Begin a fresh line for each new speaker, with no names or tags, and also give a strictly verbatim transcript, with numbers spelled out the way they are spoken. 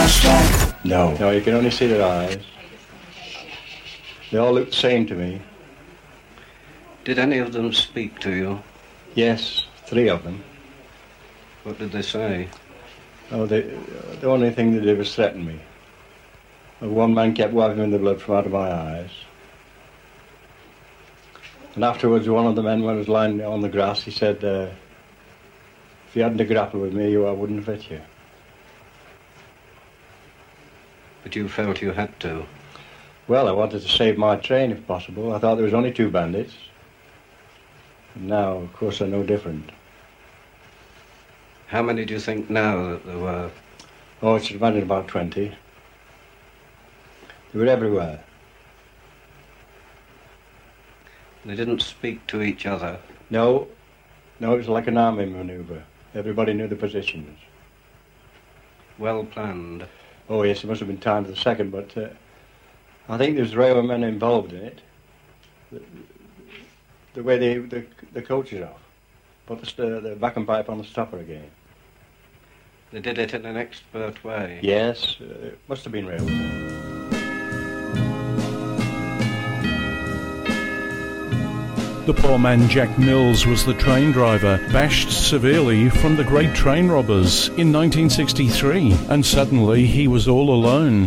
Bash Jack?
No. No, you can only see their eyes. They all look the same to me.
Did any of them speak to you?
Yes, three of them.
What did they say?
Oh, they, the only thing they did was threaten me. One man kept wiping the blood from out of my eyes. And afterwards, one of the men, when I was lying on the grass, he said, uh, if you hadn't to grapple with me, I wouldn't have hit you.
But you felt you had to?
Well, I wanted to save my train, if possible. I thought there was only two bandits. And now, of course, they're no different.
How many do you think now that there were?
Oh, it's about about twenty. They were everywhere.
They didn't speak to each other?
No. No, it was like an army maneuver. Everybody knew the positions.
Well planned?
Oh, yes, it must have been time to the second, but uh, I think there's railwaymen involved in it. The, the way they, the, the coach is off. Put the, the vacuum pipe on the stopper again.
They did it in an expert way?
Yes, uh, it must have been railway.
The poor man Jack Mills was the train driver, bashed severely from the Great Train Robbers in nineteen sixty-three, and suddenly he was all alone.